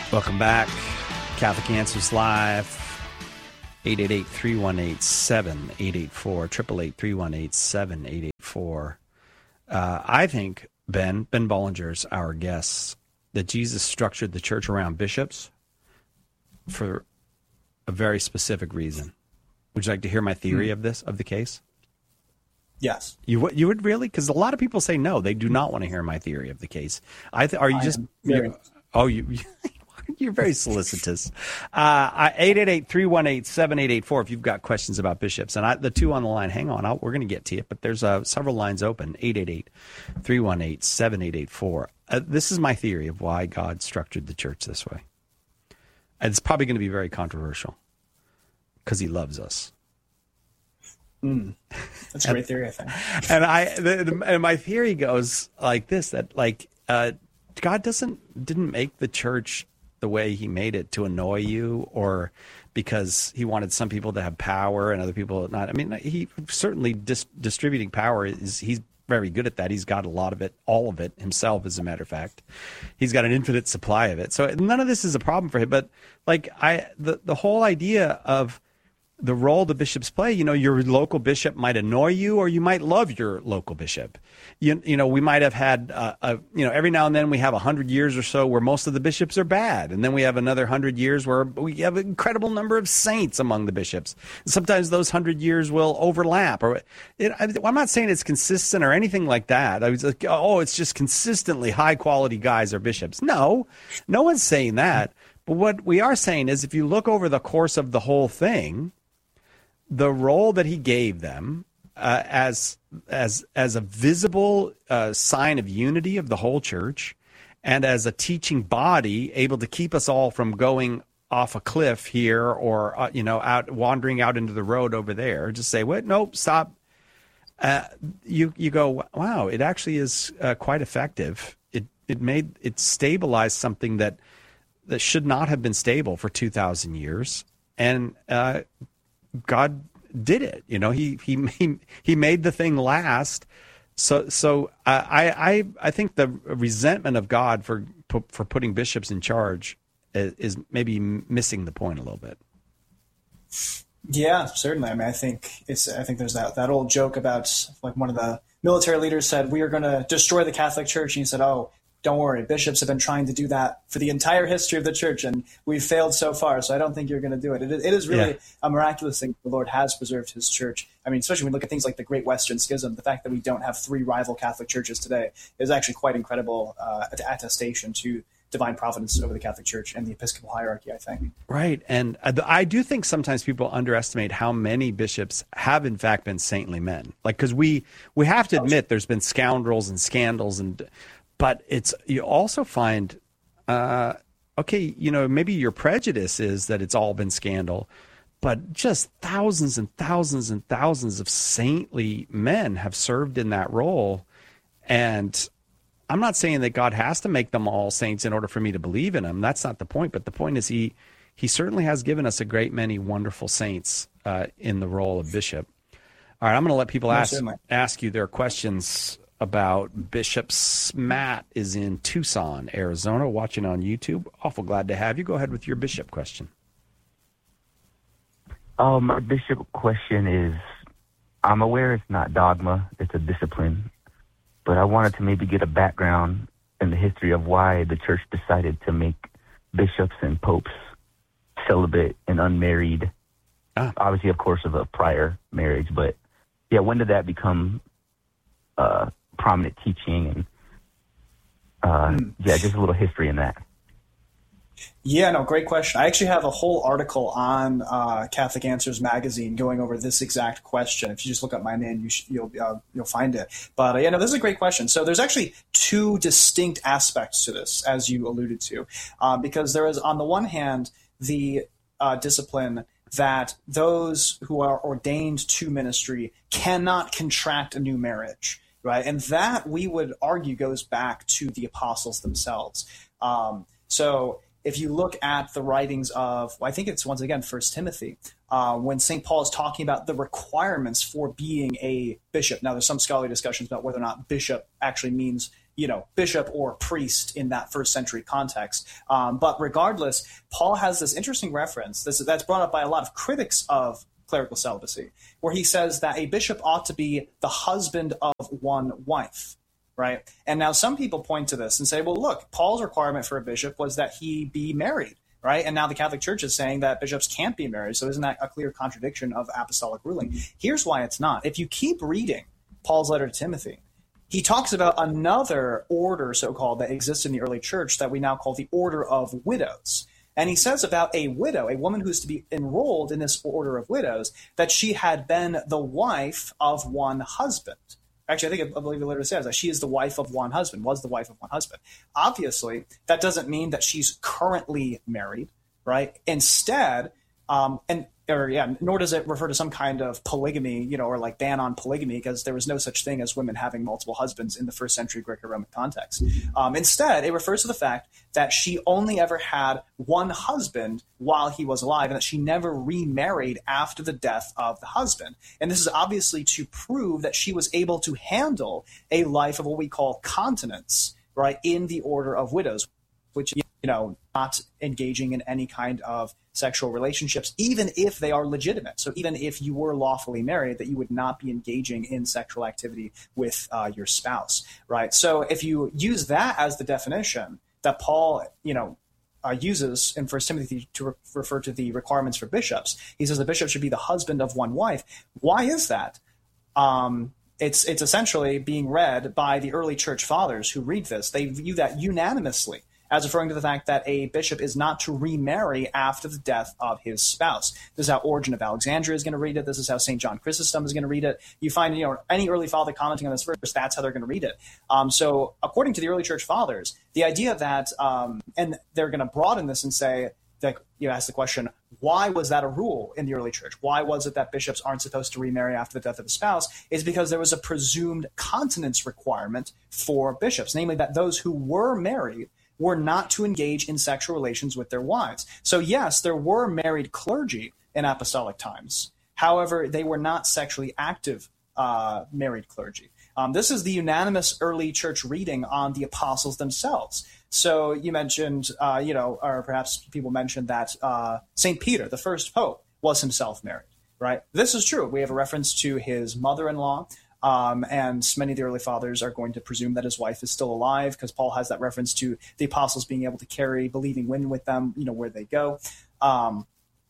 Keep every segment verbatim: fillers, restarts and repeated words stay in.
Welcome back. Catholic Answers Live. eight eight eight, three one eight, seven eight eight four. eight eight eight, three one eight, seven eight eight four. Uh, I think, Ben, Ben Bollinger's our guest, that Jesus structured the church around bishops for a very specific reason. Would you like to hear my theory mm. of this, of the case? Yes. You would, you would really? Because a lot of people say no, they do not want to hear my theory of the case. I th- Are you I just... Very... Oh, you... You're very solicitous. Uh, eight eight eight, three one eight, seven eight eight four if you've got questions about bishops. And I, the two on the line, hang on, I'll, we're going to get to you, but there's uh, several lines open, eight eight eight, three one eight, seven eight eight four. Uh, this is my theory of why God structured the church this way. And it's probably going to be very controversial because he loves us. Mm. That's a great theory, I think. And, I, the, the, and my theory goes like this, that like uh, God doesn't didn't make the church the way he made it to annoy you, or because he wanted some people to have power and other people not. I mean, he certainly dis- distributing power is, he's very good at that. He's got a lot of it, all of it himself, as a matter of fact. He's got an infinite supply of it. So none of this is a problem for him. But like I, the, the whole idea of the role the bishops play, you know, your local bishop might annoy you, or you might love your local bishop. You, you know, we might have had, uh, a, you know, every now and then we have a hundred years or so where most of the bishops are bad. And then we have another hundred years where we have an incredible number of saints among the bishops. Sometimes those hundred years will overlap. Or it, I, I'm not saying it's consistent or anything like that. I was like, oh, it's just consistently high quality guys are bishops. No, no one's saying that. But what we are saying is if you look over the course of the whole thing, the role that he gave them uh, as as as a visible uh, sign of unity of the whole church, and as a teaching body able to keep us all from going off a cliff here, or uh, you know, out wandering out into the road over there. Just say, "What? Nope, stop." Uh, you you go, wow! It actually is uh, quite effective. It it made it stabilized something that that should not have been stable for two thousand years, and. Uh, God did it, you know. He he he he made the thing last. So so I I I think the resentment of God for for putting bishops in charge is, is maybe missing the point a little bit. Yeah, certainly. I mean, I think it's I think there's that that old joke about, like, one of the military leaders said, "We are going to destroy the Catholic Church," and he said, "Oh, don't worry, bishops have been trying to do that for the entire history of the church, and we've failed so far, so I don't think you're going to do it." It, it is really yeah. a miraculous thing the Lord has preserved his church. I mean, especially when we look at things like the Great Western Schism, the fact that we don't have three rival Catholic churches today is actually quite incredible uh, attestation to divine providence over the Catholic Church and the Episcopal hierarchy, I think. Right, and I do think sometimes people underestimate how many bishops have in fact been saintly men. Like, because we, we have to admit there's been scoundrels and scandals and... But it's you also find, uh, okay, you know, maybe your prejudice is that it's all been scandal, but just thousands and thousands and thousands of saintly men have served in that role. And I'm not saying that God has to make them all saints in order for me to believe in him. That's not the point. But the point is he he certainly has given us a great many wonderful saints uh, in the role of bishop. All right, I'm going to let people ask, ask you their questions about bishops. Matt is in Tucson, Arizona, watching on YouTube. Awful glad to have you. Go ahead with your bishop question. Um, my bishop question is, I'm aware it's not dogma, it's a discipline, but I wanted to maybe get a background in the history of why the church decided to make bishops and popes celibate and unmarried. Ah. Obviously, of course, of a prior marriage, but yeah, when did that become uh, prominent teaching? And uh, mm. yeah, just a little history in that. Yeah, no, great question. I actually have a whole article on uh, Catholic Answers magazine going over this exact question. If you just look up my name, you sh- you'll uh, you'll find it. But uh, yeah, no, this is a great question. So there's actually two distinct aspects to this, as you alluded to, uh, because there is, on the one hand, the uh, discipline that those who are ordained to ministry cannot contract a new marriage, right? And that, we would argue, goes back to the apostles themselves. Um, so if you look at the writings of, well, I think it's once again First Timothy, uh, when Saint Paul is talking about the requirements for being a bishop. Now, there's some scholarly discussions about whether or not bishop actually means, you know, bishop or priest in that first century context. Um, but regardless, Paul has this interesting reference this, that's brought up by a lot of critics of clerical celibacy, where he says that a bishop ought to be the husband of one wife, right? And now some people point to this and say, well, look, Paul's requirement for a bishop was that he be married, right? And now the Catholic Church is saying that bishops can't be married. So isn't that a clear contradiction of apostolic ruling? Here's why it's not. If you keep reading Paul's letter to Timothy, he talks about another order, so-called, that exists in the early church that we now call the order of widows. And he says about a widow, a woman who's to be enrolled in this order of widows, that she had been the wife of one husband. Actually, I think I believe the letter says that she is the wife of one husband, was the wife of one husband. Obviously, that doesn't mean that she's currently married, right? Instead, um, and or yeah, nor does it refer to some kind of polygamy, you know, or like ban on polygamy, because there was no such thing as women having multiple husbands in the first century Greco-Roman context. Um, instead, it refers to the fact that she only ever had one husband while he was alive, and that she never remarried after the death of the husband. And this is obviously to prove that she was able to handle a life of what we call continence, right, in the order of widows, which, you know, not engaging in any kind of sexual relationships, even if they are legitimate. So even if you were lawfully married, that you would not be engaging in sexual activity with uh, your spouse, right? So if you use that as the definition that Paul, you know, uh, uses in First Timothy to re- refer to the requirements for bishops, he says the bishop should be the husband of one wife. Why is that? Um, it's it's essentially being read by the early church fathers who read this. They view that unanimously as referring to the fact that a bishop is not to remarry after the death of his spouse. This is how Origen of Alexandria is going to read it. This is how Saint John Chrysostom is going to read it. You find, you know, any early father commenting on this verse, that's how they're going to read it. Um, so according to the early church fathers, the idea that, um, and they're going to broaden this and say, that you ask the question, why was that a rule in the early church? Why was it that bishops aren't supposed to remarry after the death of a spouse? Is because there was a presumed continence requirement for bishops, namely that those who were married were not to engage in sexual relations with their wives. So yes, there were married clergy in apostolic times. However, they were not sexually active uh, married clergy. Um, this is the unanimous early church reading on the apostles themselves. So you mentioned, uh, you know, or perhaps people mentioned that uh, Saint Peter, the first pope, was himself married, right? This is true. We have a reference to his mother-in-law. Um, and many of the early fathers are going to presume that his wife is still alive, because Paul has that reference to the apostles being able to carry believing women with them, you know, where they go. Um,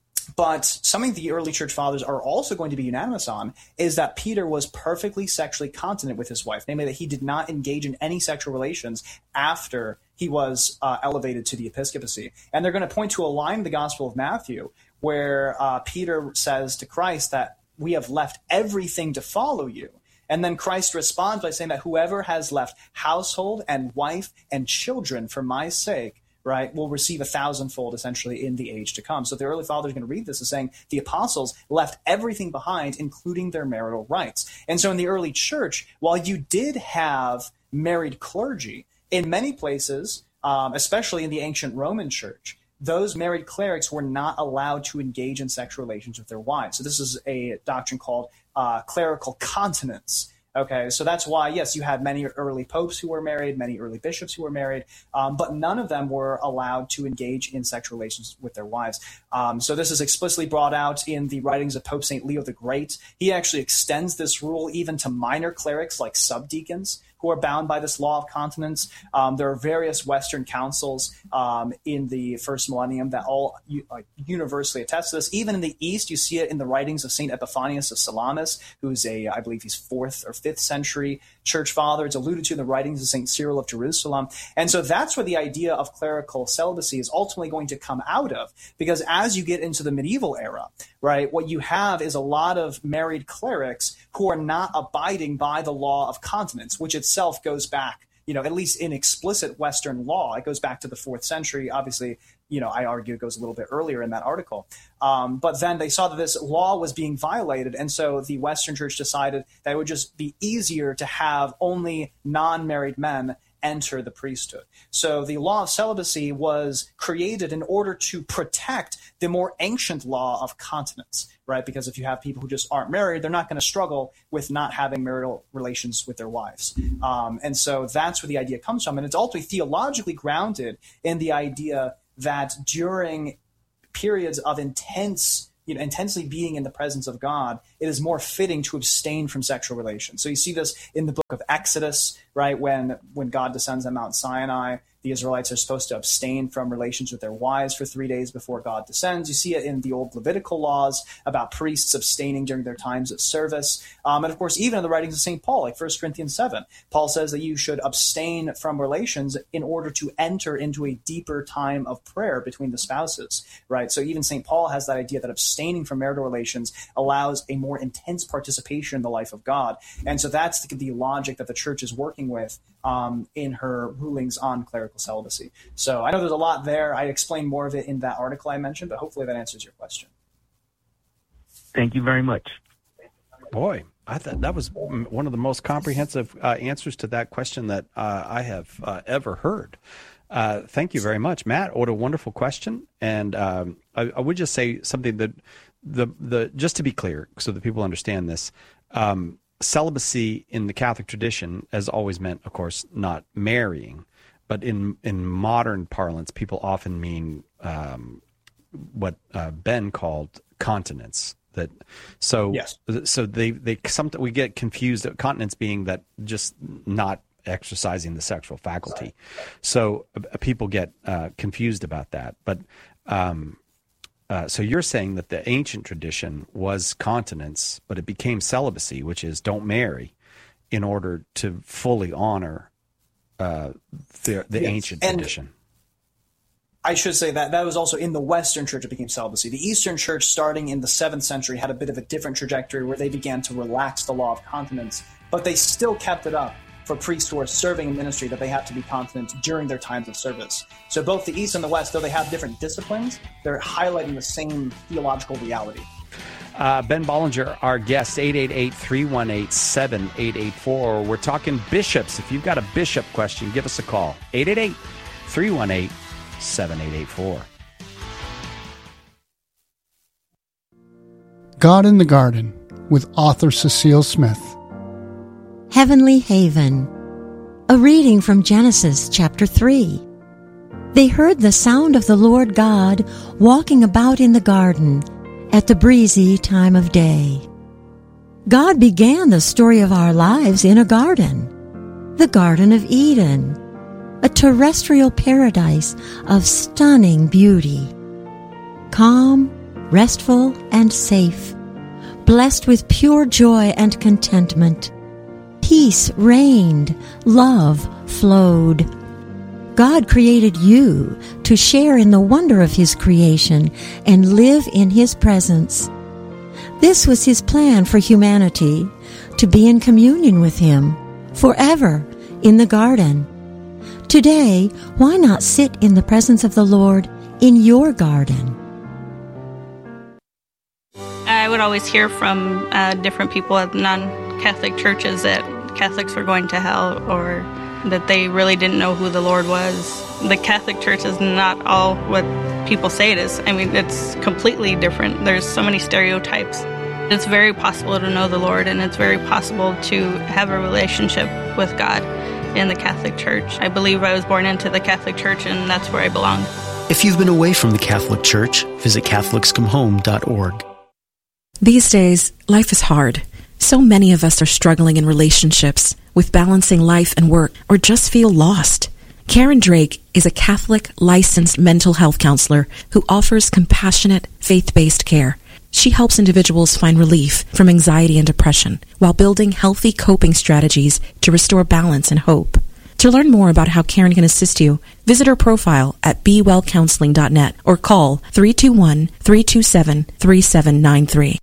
but something the early church fathers are also going to be unanimous on is that Peter was perfectly sexually continent with his wife, namely that he did not engage in any sexual relations after he was uh, elevated to the episcopacy. And they're going to point to a line in the Gospel of Matthew where uh, Peter says to Christ that we have left everything to follow you. And then Christ responds by saying that whoever has left household and wife and children for my sake, right, will receive a thousandfold essentially in the age to come. So the early fathers are going to read this as saying the apostles left everything behind, including their marital rights. And so in the early church, while you did have married clergy, in many places, um, especially in the ancient Roman church, those married clerics were not allowed to engage in sexual relations with their wives. So this is a doctrine called uh, clerical continence. Okay, so that's why, yes, you had many early popes who were married, many early bishops who were married, um, but none of them were allowed to engage in sexual relations with their wives. Um, so this is explicitly brought out in the writings of Pope Saint Leo the Great. He actually extends this rule even to minor clerics like subdeacons who are bound by this law of continence. Um, there are various Western councils um, in the first millennium that all uh, universally attest to this. Even in the East, you see it in the writings of Saint Epiphanius of Salamis, who's a, I believe he's fourth or fifth century church father. It's alluded to in the writings of Saint Cyril of Jerusalem. And so that's where the idea of clerical celibacy is ultimately going to come out of, because as you get into the medieval era, right, what you have is a lot of married clerics who are not abiding by the law of continence, which itself goes back, you know, at least in explicit Western law, it goes back to the fourth century. Obviously, you know, I argue it goes a little bit earlier in that article. Um, but then they saw that this law was being violated. And so the Western church decided that it would just be easier to have only non-married men enter the priesthood. So the law of celibacy was created in order to protect the more ancient law of continence, right? Because if you have people who just aren't married, they're not going to struggle with not having marital relations with their wives. Um, and so that's where the idea comes from. And it's ultimately theologically grounded in the idea that during periods of intense You know, intensely being in the presence of God, it is more fitting to abstain from sexual relations. So you see this in the book of Exodus, right? When when God descends on Mount Sinai, the Israelites are supposed to abstain from relations with their wives for three days before God descends. You see it in the old Levitical laws about priests abstaining during their times of service. Um, and of course, even in the writings of Saint Paul, like First Corinthians seven, Paul says that you should abstain from relations in order to enter into a deeper time of prayer between the spouses, right? So even Saint Paul has that idea that abstaining from marital relations allows a more intense participation in the life of God. And so that's the, the logic that the church is working with um, in her rulings on clerical celibacy. So I know there's a lot there. I explained more of it in that article I mentioned, but hopefully that answers your question. Thank you very much. Boy, I thought that was one of the most comprehensive uh, answers to that question that uh, I have uh, ever heard. Uh, thank you very much, Matt. What a wonderful question. And um, I, I would just say something that the the just to be clear, so that people understand this. Um, celibacy in the Catholic tradition has always meant, of course, not marrying. But in, in modern parlance, people often mean um, what uh, Ben called continence. That so yes. so they they some we get confused. Continence being that just not exercising the sexual faculty. So uh, people get uh, confused about that. But um, uh, so you're saying that the ancient tradition was continence, but it became celibacy, which is don't marry, in order to fully honor uh, the, the yes. ancient and tradition. I should say that that was also in the Western Church it became celibacy. The Eastern Church, starting in the seventh century, had a bit of a different trajectory where they began to relax the law of continence, but they still kept it up for priests who are serving in ministry that they have to be continent during their times of service. So both the East and the West, though they have different disciplines, they're highlighting the same theological reality. Uh, Ben Bollinger, our guest, eight eight eight, three one eight, seven eight eight four. We're talking bishops. If you've got a bishop question, give us a call. eight eight eight, three one eight, seven eight eight four. God in the Garden with author Cecile Smith. Heavenly Haven. A reading from Genesis chapter three. They heard the sound of the Lord God walking about in the garden at the breezy time of day. God began the story of our lives in a garden, the Garden of Eden, a terrestrial paradise of stunning beauty. Calm, restful, and safe, blessed with pure joy and contentment. Peace reigned, love flowed. God created you to share in the wonder of His creation and live in His presence. This was His plan for humanity, to be in communion with Him forever in the garden. Today, why not sit in the presence of the Lord in your garden? I would always hear from uh, different people at non-Catholic churches that Catholics were going to hell, or that they really didn't know who the Lord was. The Catholic Church is not all what people say it is. I mean, it's completely different. There's so many stereotypes. It's very possible to know the Lord, and it's very possible to have a relationship with God in the Catholic Church. I believe I was born into the Catholic Church, and that's where I belong. If you've been away from the Catholic Church, visit Catholics Come Home dot org. These days, life is hard. So many of us are struggling in relationships, with balancing life and work, or just feel lost. Karen Drake is a Catholic licensed mental health counselor who offers compassionate, faith-based care. She helps individuals find relief from anxiety and depression while building healthy coping strategies to restore balance and hope. To learn more about how Karen can assist you, visit her profile at be well counseling dot net or call three two one, three two seven, three seven nine three.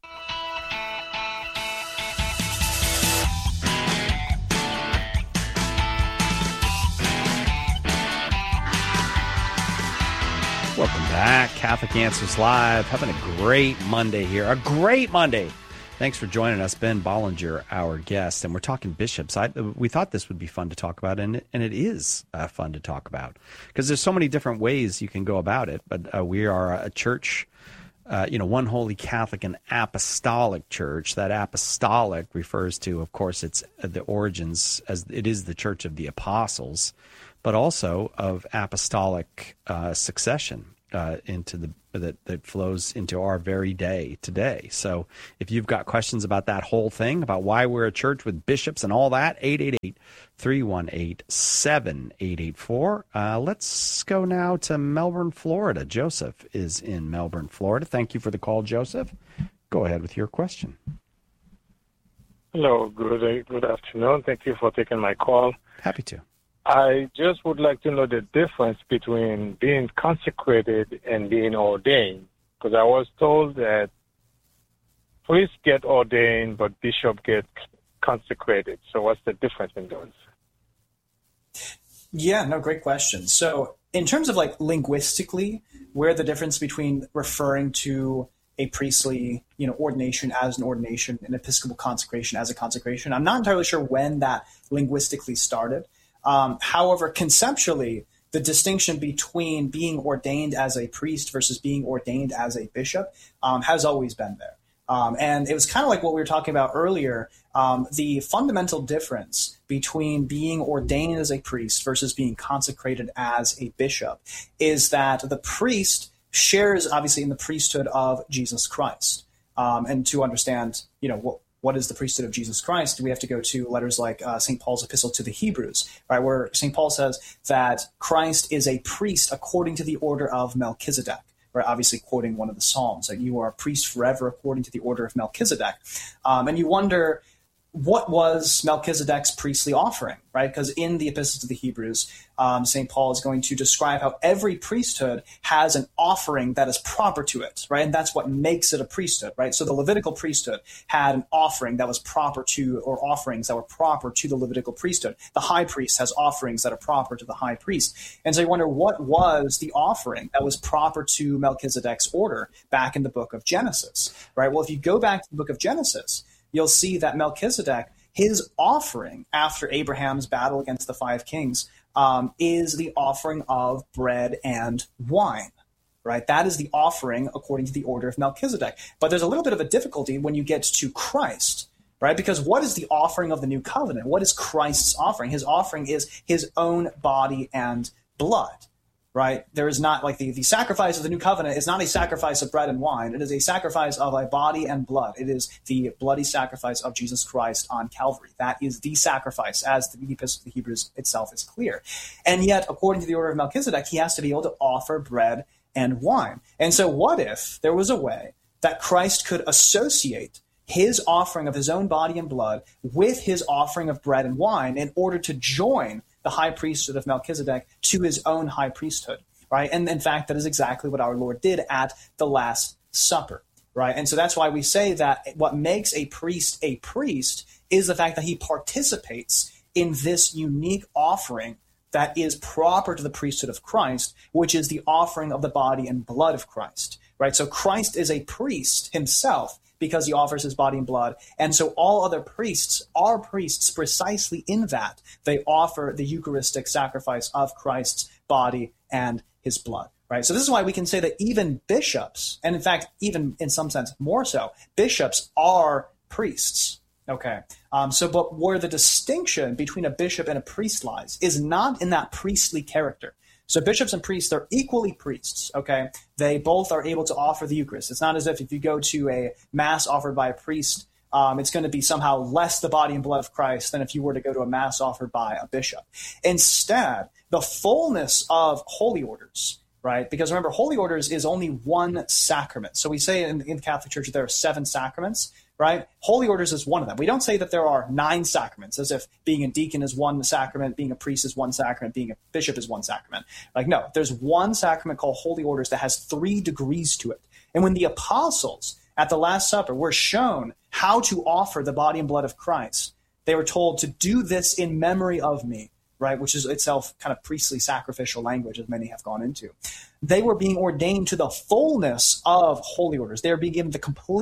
Welcome back, Catholic Answers Live. Having a great Monday here. A great Monday Thanks for joining us, Ben Bollinger, our guest, and we're talking bishops. I, we thought this would be fun to talk about, and, and it is uh, fun to talk about because there's so many different ways you can go about it, but uh, we are a church, uh, you know, one holy Catholic and apostolic church. That apostolic refers to, of course, it's the origins, as it is the church of the apostles, but also of apostolic uh, succession uh, into the that, that flows into our very day today. So if you've got questions about that whole thing, about why we're a church with bishops and all that, eight eight eight, three one eight, seven eight eight four. Uh, let's go now to Melbourne, Florida. Joseph is in Melbourne, Florida. Thank you for the call, Joseph. Go ahead with your question. Hello, good, good afternoon. Thank you for taking my call. Happy to. I just would like to know the difference between being consecrated and being ordained, because I was told that priests get ordained, but bishops get consecrated. So what's the difference in those? Yeah, no, great question. So in terms of like linguistically, where the difference between referring to a priestly, you know, ordination as an ordination, an episcopal consecration as a consecration, I'm not entirely sure when that linguistically started. Um, however, conceptually, the distinction between being ordained as a priest versus being ordained as a bishop um, has always been there. Um, and it was kind of like what we were talking about earlier. Um, the fundamental difference between being ordained as a priest versus being consecrated as a bishop is that the priest shares, obviously, in the priesthood of Jesus Christ. Um, and to understand, you know, what What is the priesthood of Jesus Christ? We have to go to letters like uh, Saint Paul's epistle to the Hebrews, right, where Saint Paul says that Christ is a priest according to the order of Melchizedek, right? Obviously quoting one of the Psalms, that you are a priest forever according to the order of Melchizedek. Um, and you wonder, what was Melchizedek's priestly offering, right? Because in the Epistle to the Hebrews, um, Saint Paul is going to describe how every priesthood has an offering that is proper to it, right? And that's what makes it a priesthood, right? So the Levitical priesthood had an offering that was proper to, or offerings that were proper to the Levitical priesthood. The high priest has offerings that are proper to the high priest. And so you wonder, what was the offering that was proper to Melchizedek's order back in the book of Genesis, right? Well, if you go back to the book of Genesis, you'll see that Melchizedek, his offering after Abraham's battle against the five kings, um, is the offering of bread and wine, right? That is the offering according to the order of Melchizedek. But there's a little bit of a difficulty when you get to Christ, right? Because what is the offering of the new covenant? What is Christ's offering? His offering is his own body and blood. Right? There is not like the, the sacrifice of the new covenant is not a sacrifice of bread and wine. It is a sacrifice of a body and blood. It is the bloody sacrifice of Jesus Christ on Calvary. That is the sacrifice, as the Epistle to the Hebrews itself is clear. And yet, according to the order of Melchizedek, he has to be able to offer bread and wine. And so what if there was a way that Christ could associate his offering of his own body and blood with his offering of bread and wine in order to join the high priesthood of Melchizedek to his own high priesthood, right? And in fact, that is exactly what our Lord did at the Last Supper, right? And so that's why we say that what makes a priest a priest is the fact that he participates in this unique offering that is proper to the priesthood of Christ, which is the offering of the body and blood of Christ, right? So Christ is a priest himself, because he offers his body and blood. And so all other priests are priests precisely in that they offer the Eucharistic sacrifice of Christ's body and his blood, right? So this is why we can say that even bishops, and in fact, even in some sense more so, bishops are priests, okay? Um, so but where the distinction between a bishop and a priest lies is not in that priestly character. So bishops and priests, they're equally priests, okay? They both are able to offer the Eucharist. It's not as if if you go to a mass offered by a priest, um, it's going to be somehow less the body and blood of Christ than if you were to go to a mass offered by a bishop. Instead, the fullness of holy orders, right? Because remember, holy orders is only one sacrament. So we say in, in the Catholic Church that there are seven sacraments, right? Holy orders is one of them. We don't say that there are nine sacraments, as if being a deacon is one sacrament, being a priest is one sacrament, being a bishop is one sacrament. Like, no, there's one sacrament called holy orders that has three degrees to it. And when the apostles at the Last Supper were shown how to offer the body and blood of Christ, they were told to do this in memory of me, right? Which is itself kind of priestly sacrificial language, as many have gone into. They were being ordained to the fullness of holy orders. They were being given the complete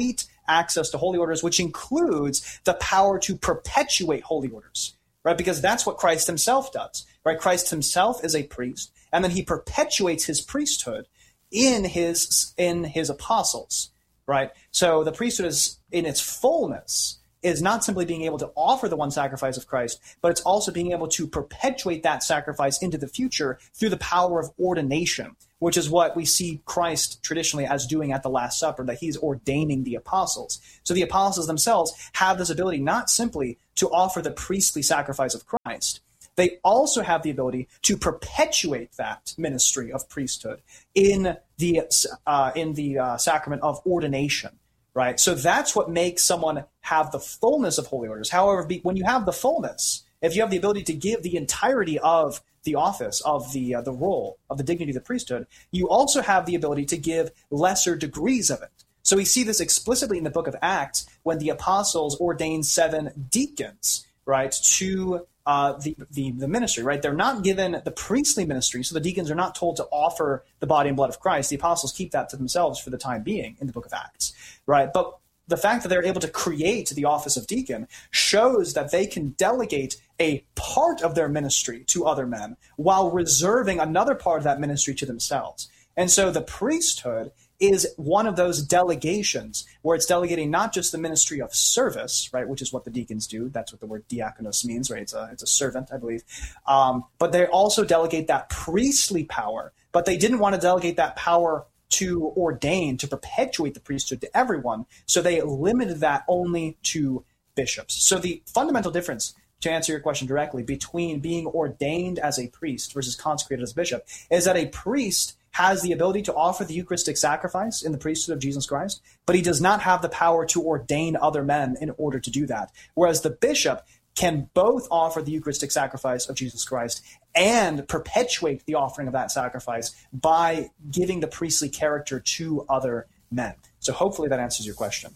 access to holy orders, which includes the power to perpetuate holy orders, right? Because that's what Christ himself does, right? Christ himself is a priest, and then he perpetuates his priesthood in his in his apostles, right? So the priesthood is in its fullness is not simply being able to offer the one sacrifice of Christ, but it's also being able to perpetuate that sacrifice into the future through the power of ordination, which is what we see Christ traditionally as doing at the Last Supper, that he's ordaining the apostles. So the apostles themselves have this ability not simply to offer the priestly sacrifice of Christ, they also have the ability to perpetuate that ministry of priesthood in the uh, in the uh, sacrament of ordination. Right, so that's what makes someone have the fullness of holy orders. However, be, when you have the fullness, if you have the ability to give the entirety of the office, of the uh, the role, of the dignity of the priesthood, you also have the ability to give lesser degrees of it. So we see this explicitly in the book of Acts when the apostles ordained seven deacons, right, to uh, the, the the ministry. Right, they're not given the priestly ministry, so the deacons are not told to offer the body and blood of Christ. The apostles keep that to themselves for the time being in the book of Acts. Right, but the fact that they're able to create the office of deacon shows that they can delegate a part of their ministry to other men while reserving another part of that ministry to themselves. And so the priesthood is one of those delegations where it's delegating not just the ministry of service, right, which is what the deacons do. That's what the word diakonos means, right? It's a, it's a servant, I believe. Um, but they also delegate that priestly power, but they didn't want to delegate that power to ordain, to perpetuate the priesthood to everyone. So they limited that only to bishops. So the fundamental difference, to answer your question directly, between being ordained as a priest versus consecrated as a bishop is that a priest has the ability to offer the Eucharistic sacrifice in the priesthood of Jesus Christ, but he does not have the power to ordain other men in order to do that. Whereas the bishop can both offer the Eucharistic sacrifice of Jesus Christ and perpetuate the offering of that sacrifice by giving the priestly character to other men. So hopefully that answers your question.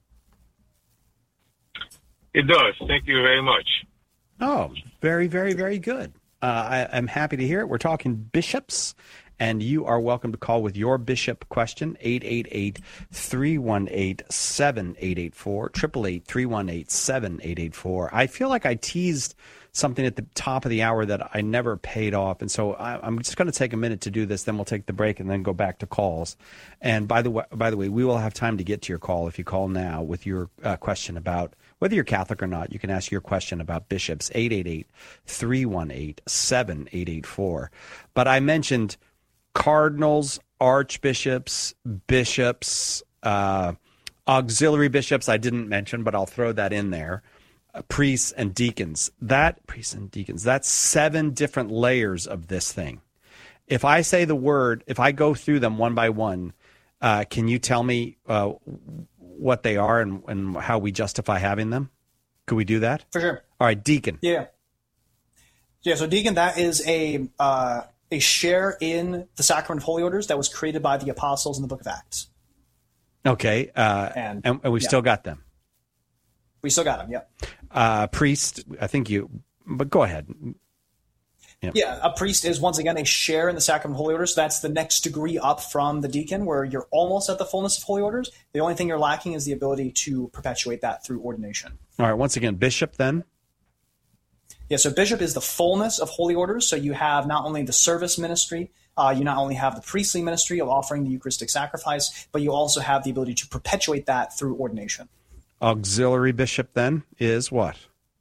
It does. Thank you very much. Oh, very, very, very good. Uh, I, I'm happy to hear it. We're talking bishops, and you are welcome to call with your bishop question, eight eight eight, three one eight, seven eight eight four, eight eight eight, three one eight, seven eight eight four. I feel like I teased something at the top of the hour that I never paid off, and so I, I'm just going to take a minute to do this, then we'll take the break and then go back to calls. And by the way, by the way, we will have time to get to your call if you call now with your uh, question about whether you're Catholic or not. You can ask your question about bishops, eight eight eight, three one eight, seven eight eight four. But I mentioned cardinals, archbishops, bishops, uh, auxiliary bishops I didn't mention, but I'll throw that in there. Uh, priests and deacons. That priests and deacons. That's seven different layers of this thing. If I say the word, if I go through them one by one, uh, can you tell me uh, what they are and, and how we justify having them? Could we do that? For sure. All right, deacon. Yeah. Yeah. So deacon, that is a uh, a share in the sacrament of holy orders that was created by the apostles in the book of Acts. Okay. Uh, and, and, and we've yeah. still got them. We still got them, yeah. Uh, priest, I think you, but go ahead. Yeah. yeah, a priest is, once again, a share in the sacrament of holy orders. So that's the next degree up from the deacon, where you're almost at the fullness of holy orders. The only thing you're lacking is the ability to perpetuate that through ordination. All right, once again, bishop then? Yeah, so bishop is the fullness of holy orders. So you have not only the service ministry, uh, you not only have the priestly ministry of offering the Eucharistic sacrifice, but you also have the ability to perpetuate that through ordination. Auxiliary bishop then is what?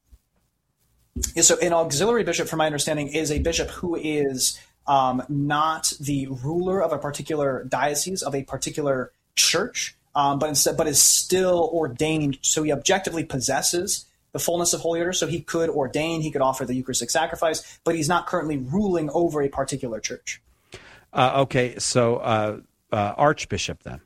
Yeah, so an auxiliary bishop, from my understanding, is a bishop who is um, not the ruler of a particular diocese, of a particular church, um, but instead, but is still ordained. So he objectively possesses the fullness of holy orders. So he could ordain, he could offer the Eucharistic sacrifice, but he's not currently ruling over a particular church. Uh, okay, so uh, uh, archbishop then.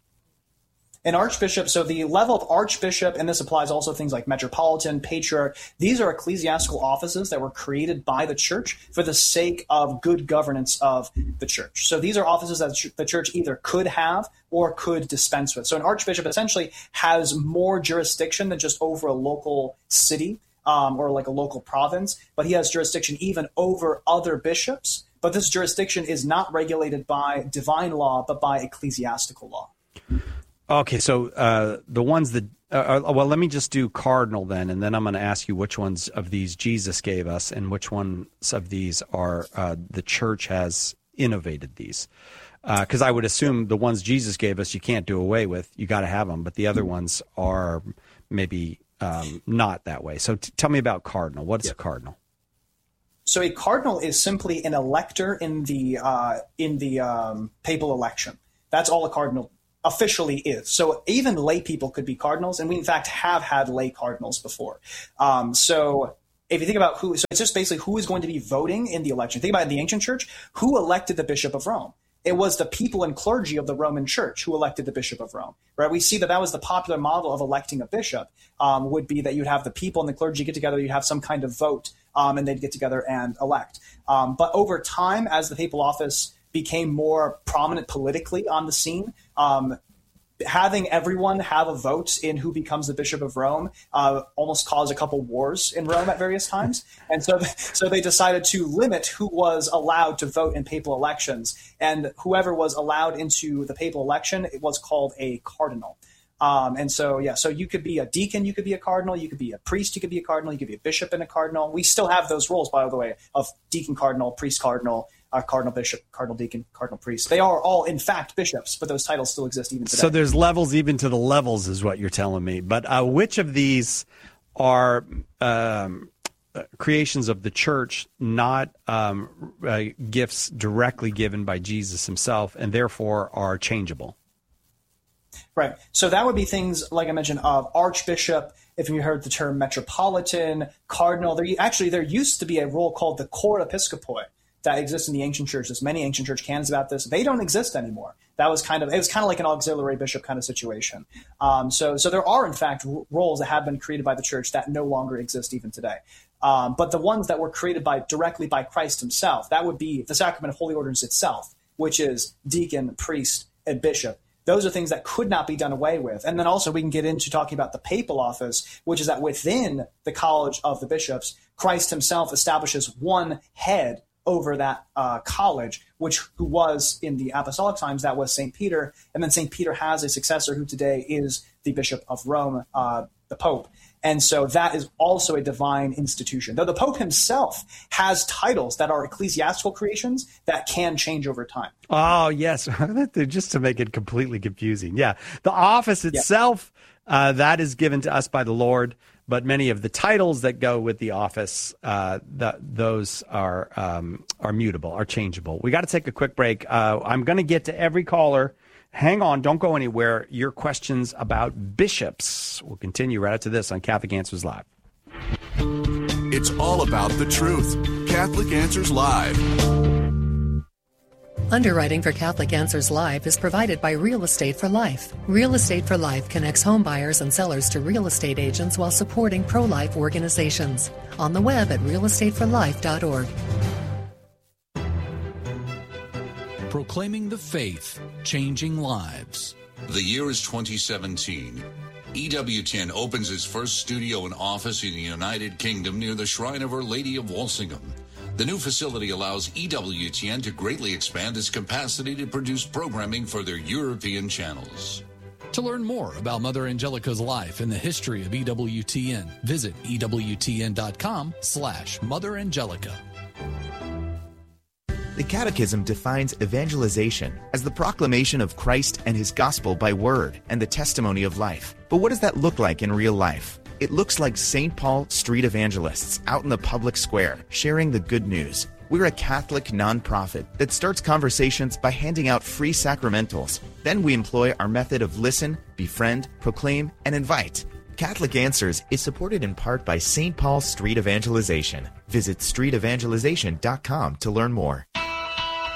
An archbishop, so the level of archbishop, and this applies also to things like metropolitan, patriarch, these are ecclesiastical offices that were created by the church for the sake of good governance of the church. So these are offices that the church either could have or could dispense with. So an archbishop essentially has more jurisdiction than just over a local city um, or like a local province, but he has jurisdiction even over other bishops. But this jurisdiction is not regulated by divine law, but by ecclesiastical law. Okay, so uh, the ones that uh, well, let me just do cardinal then, and then I'm going to ask you which ones of these Jesus gave us, and which ones of these are uh, the church has innovated these. Because uh, I would assume the ones Jesus gave us you can't do away with; you got to have them. But the other ones are maybe um, not that way. So t- tell me about cardinal. What's yep. a cardinal? So a cardinal is simply an elector in the uh, in the um, papal election. That's all a cardinal officially is. So even lay people could be cardinals, and we in fact have had lay cardinals before. Um, so if you think about who, so it's just basically who is going to be voting in the election. Think about it in the ancient church, who elected the Bishop of Rome? It was the people and clergy of the Roman Church who elected the Bishop of Rome, right? We see that that was the popular model of electing a bishop, um, would be that you'd have the people and the clergy get together, you'd have some kind of vote, um, and they'd get together and elect. Um, but over time, as the papal office became more prominent politically on the scene, um, having everyone have a vote in who becomes the Bishop of Rome uh, almost caused a couple wars in Rome at various times. And so so they decided to limit who was allowed to vote in papal elections. And whoever was allowed into the papal election, it was called a cardinal. Um, and so, yeah, so you could be a deacon, you could be a cardinal, you could be a priest, you could be a cardinal, you could be a bishop and a cardinal. We still have those roles, by the way, of deacon cardinal, priest cardinal, Uh, cardinal bishop, cardinal deacon, cardinal priest. They are all, in fact, bishops, but those titles still exist even today. So there's levels even to the levels is what you're telling me. But uh, which of these are um, creations of the church, not um, uh, gifts directly given by Jesus himself, and therefore are changeable? Right. So that would be things, like I mentioned, of archbishop, if you heard the term metropolitan, cardinal. There Actually, there used to be a role called the cor episcopoi that exists in the ancient church. There's many ancient church canons about this. They don't exist anymore. That was kind of, it was kind of like an auxiliary bishop kind of situation. Um, so, so there are in fact r- roles that have been created by the church that no longer exist even today. Um, but the ones that were created by directly by Christ himself, that would be the sacrament of holy orders itself, which is deacon, priest, and bishop. Those are things that could not be done away with. And then also we can get into talking about the papal office, which is that within the college of the bishops, Christ himself establishes one head over that uh, college, which who was in the apostolic times, that was Saint Peter. And then Saint Peter has a successor who today is the Bishop of Rome, uh, the Pope. And so that is also a divine institution, though the Pope himself has titles that are ecclesiastical creations that can change over time. Oh, yes. Just to make it completely confusing. Yeah. The office itself, yeah. uh, that is given to us by the Lord. But many of the titles that go with the office, uh, the, those are um, are mutable, are changeable. We got to take a quick break. Uh, I'm going to get to every caller. Hang on, don't go anywhere. Your questions about bishops. We'll continue right after this on Catholic Answers Live. It's all about the truth. Catholic Answers Live. Underwriting for Catholic Answers Live is provided by Real Estate for Life. Real Estate for Life connects home buyers and sellers to real estate agents while supporting pro-life organizations. On the web at real estate for life dot org. Proclaiming the faith, changing lives. The year is twenty seventeen. E W T N opens its first studio and office in the United Kingdom near the Shrine of Our Lady of Walsingham. The new facility allows E W T N to greatly expand its capacity to produce programming for their European channels. To learn more about Mother Angelica's life and the history of E W T N, visit E W T N dot com slash Mother Angelica. The Catechism defines evangelization as the proclamation of Christ and his gospel by word and the testimony of life. But what does that look like in real life? It looks like Saint Paul Street Evangelists out in the public square, sharing the good news. We're a Catholic nonprofit that starts conversations by handing out free sacramentals. Then we employ our method of listen, befriend, proclaim, and invite. Catholic Answers is supported in part by Saint Paul Street Evangelization. Visit street evangelization dot com to learn more.